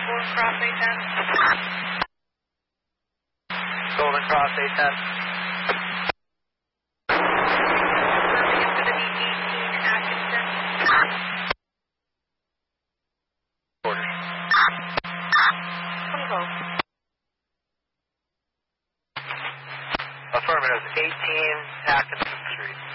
Golden Cross 810. Golden Cross 810. Confirming it's going to be 18 Atkinson. Orders. 20 volts. Affirmative, 18 Atkinson Street.